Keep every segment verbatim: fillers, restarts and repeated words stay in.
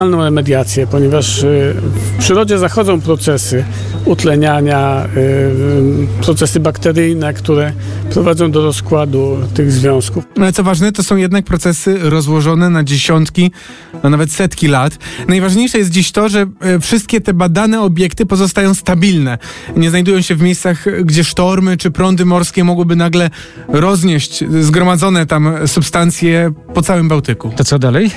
remediację, ponieważ w przyrodzie zachodzą procesy utleniania, procesy bakteryjne, które prowadzą do rozkładu tych związków. Ale co ważne, to są jednak procesy rozłożone na dziesiątki, a nawet setki lat. Najważniejsze jest dziś to, że wszystkie te badane obiekty pozostają stabilne. Nie znajdują się w miejscach, gdzie sztormy czy prądy morskie mogłyby nagle roznieść zgromadzone tam substancje po całym Bałtyku. To co dalej?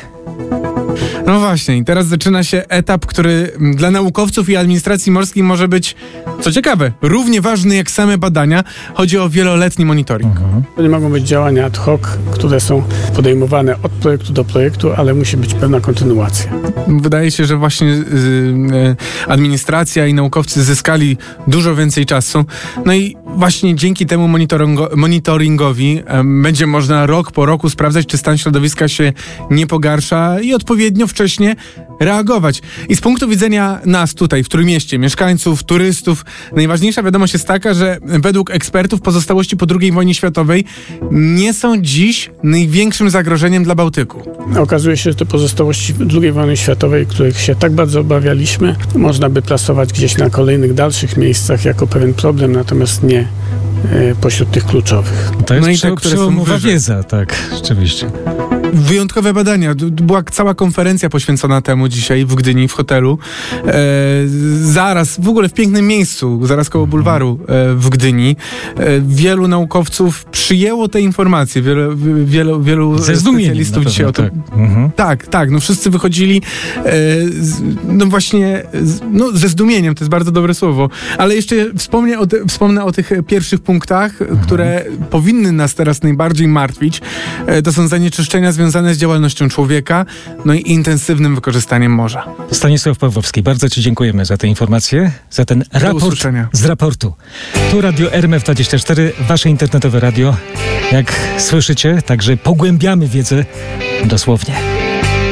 No właśnie, i teraz zaczyna się etap, który dla naukowców i administracji morskiej może być, co ciekawe, równie ważny jak same badania. Chodzi o wieloletni monitoring. Mhm. To nie mogą być działania ad hoc, które są podejmowane od projektu do projektu, ale musi być pewna kontynuacja. Wydaje się, że właśnie yy, yy, administracja i naukowcy zyskali dużo więcej czasu. No i właśnie dzięki temu monitoringo- monitoringowi yy, będzie można rok po roku sprawdzać, czy stan środowiska się nie pogarsza i odpowiednio wcześnie reagować. I z punktu widzenia nas tutaj, w Trójmieście, mieszkańców, turystów, najważniejsza wiadomość jest taka, że według ekspertów pozostałości po drugiej wojnie światowej nie są dziś największym zagrożeniem dla Bałtyku. Okazuje się, że te pozostałości drugiej wojny światowej, których się tak bardzo obawialiśmy, można by plasować gdzieś na kolejnych dalszych miejscach jako pewien problem, natomiast nie e, pośród tych kluczowych. To jest no i prze- te, które są przełomowa wyżej. wiedza, tak, rzeczywiście. Wyjątkowe badania. Była cała konferencja poświęcona temu dzisiaj w Gdyni, w hotelu. E, zaraz, w ogóle w pięknym miejscu, zaraz koło bulwaru e, w Gdyni. E, wielu naukowców przyjęło te informacje. Wielu, wielu, wielu Ze zdumieniem specjalistów na dzisiaj o pewno, tym. tak. Mhm. Tak, tak. No wszyscy wychodzili e, z, no właśnie z, no, ze zdumieniem, to jest bardzo dobre słowo. Ale jeszcze wspomnę o, te, wspomnę o tych pierwszych punktach, mhm. które powinny nas teraz najbardziej martwić. E, to są zanieczyszczenia związane z działalnością człowieka, no i intensywnym wykorzystaniem morza. Stanisław Pawłowski, bardzo Ci dziękujemy za te informacje, za ten raport z raportu. Tu Radio R M F dwadzieścia cztery, Wasze internetowe radio. Jak słyszycie, także pogłębiamy wiedzę dosłownie.